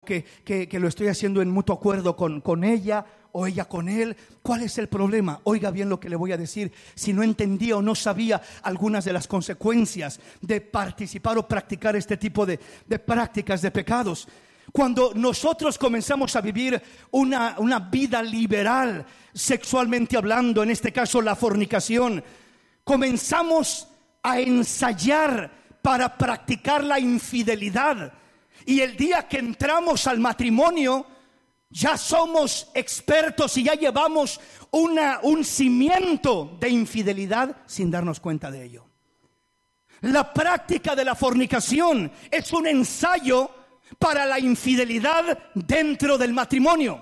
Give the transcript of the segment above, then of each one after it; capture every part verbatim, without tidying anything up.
que, que, que lo estoy haciendo en mutuo acuerdo con, con ella o ella con él. ¿Cuál es el problema? Oiga bien lo que le voy a decir. Si no entendía o no sabía algunas de las consecuencias de participar o practicar este tipo de, de prácticas de pecados. Cuando nosotros comenzamos a vivir una, una vida liberal, sexualmente hablando, en este caso la fornicación, comenzamos a ensayar para practicar la infidelidad. Y el día que entramos al matrimonio, ya somos expertos y ya llevamos una, un cimiento de infidelidad sin darnos cuenta de ello. La práctica de la fornicación es un ensayo para la infidelidad dentro del matrimonio.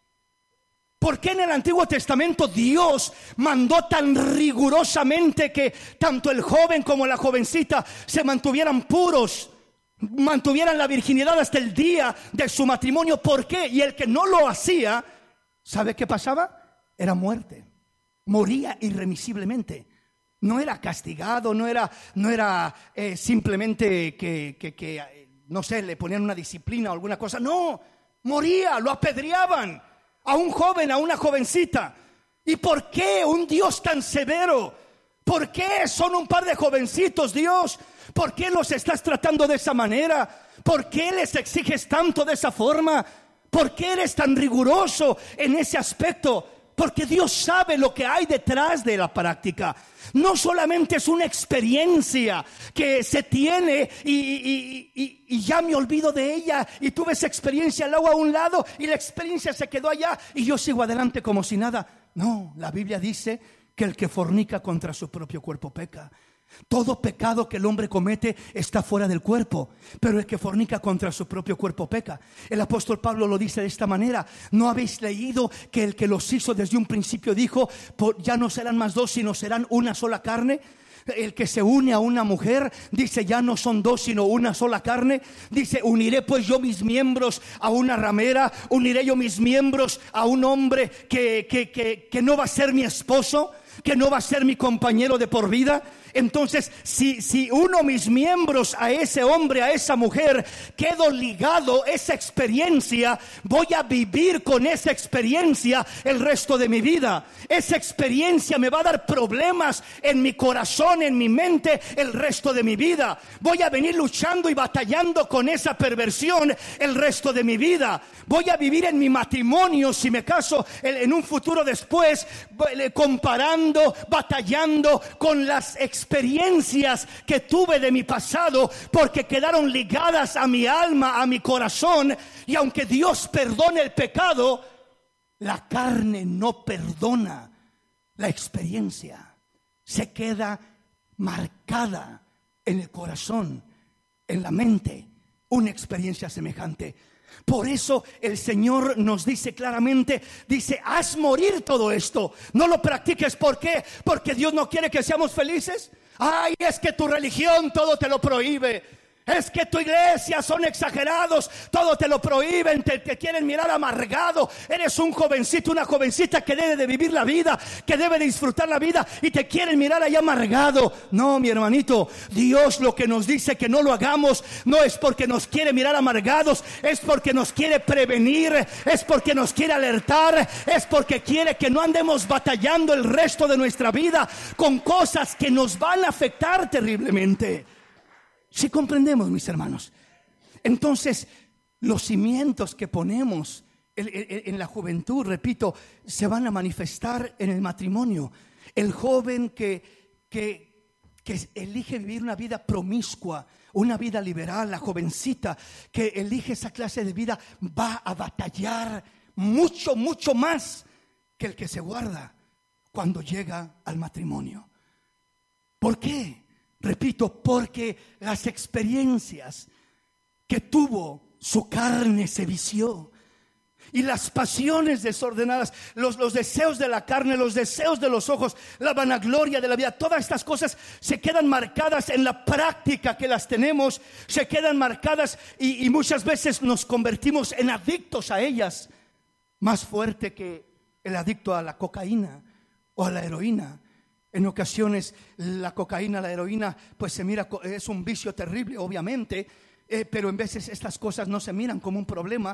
¿Por qué en el Antiguo Testamento Dios mandó tan rigurosamente que tanto el joven como la jovencita se mantuvieran puros, mantuvieran la virginidad hasta el día de su matrimonio? ¿Por qué? Y el que no lo hacía, ¿sabe qué pasaba? Era muerte, moría irremisiblemente. No era castigado, no era, no era eh, simplemente que, que, que, no sé, le ponían una disciplina o alguna cosa. No, moría, lo apedreaban a un joven, a una jovencita. ¿Y por qué un Dios tan severo? ¿Por qué son un par de jovencitos, Dios? ¿Por qué los estás tratando de esa manera? ¿Por qué les exiges tanto de esa forma? ¿Por qué eres tan riguroso en ese aspecto? Porque Dios sabe lo que hay detrás de la práctica. No solamente es una experiencia que se tiene y, y, y, y ya me olvido de ella y tuve esa experiencia, la hago a un lado y la experiencia se quedó allá y yo sigo adelante como si nada. No, la Biblia dice que el que fornica contra su propio cuerpo peca. Todo pecado que el hombre comete está fuera del cuerpo, pero el que fornica contra su propio cuerpo peca. El apóstol Pablo lo dice de esta manera: ¿no habéis leído que el que los hizo desde un principio dijo, ya no serán más dos, sino serán una sola carne? El que se une a una mujer, dice, ya no son dos, sino una sola carne. Dice, uniré pues yo mis miembros a una ramera, uniré yo mis miembros a un hombre que, que, que, que no va a ser mi esposo, que no va a ser mi compañero de por vida. Entonces, si, si uno mis miembros a ese hombre, a esa mujer, quedo ligado a esa experiencia, voy a vivir con esa experiencia el resto de mi vida. Esa experiencia me va a dar problemas en mi corazón, en mi mente, el resto de mi vida. Voy a venir luchando y batallando con esa perversión el resto de mi vida. Voy a vivir en mi matrimonio, si me caso en un futuro después, comparando, batallando con las experiencias experiencias que tuve de mi pasado, porque quedaron ligadas a mi alma, a mi corazón. Y aunque Dios perdone el pecado, la carne no perdona la experiencia. Se queda marcada en el corazón, en la mente, una experiencia semejante. Por eso el Señor nos dice claramente, dice, haz morir todo esto. No lo practiques. ¿Por qué? Porque Dios no quiere que seamos felices. Ay, es que tu religión todo te lo prohíbe. Es que tu iglesia son exagerados, todo te lo prohíben, te, te quieren mirar amargado. Eres un jovencito, una jovencita que debe de vivir la vida, que debe de disfrutar la vida, y te quieren mirar ahí amargado. No, mi hermanito, Dios lo que nos dice que no lo hagamos no es porque nos quiere mirar amargados, es porque nos quiere prevenir, es porque nos quiere alertar, es porque quiere que no andemos batallando el resto de nuestra vida con cosas que nos van a afectar terriblemente. Si comprendemos, mis hermanos, entonces los cimientos que ponemos en, en, en la juventud, repito, se van a manifestar en el matrimonio. El joven que, que, que elige vivir una vida promiscua, una vida liberal, la jovencita que elige esa clase de vida, va a batallar mucho, mucho más que el que se guarda cuando llega al matrimonio. ¿Por qué? Repito, porque las experiencias que tuvo, su carne se vició. Y las pasiones desordenadas, los, los deseos de la carne, los deseos de los ojos, la vanagloria de la vida, todas estas cosas se quedan marcadas en la práctica que las tenemos, se quedan marcadas y, y muchas veces nos convertimos en adictos a ellas, más fuerte que el adicto a la cocaína o a la heroína. En ocasiones la cocaína, la heroína, pues se mira, es un vicio terrible, obviamente, eh, pero en veces estas cosas no se miran como un problema,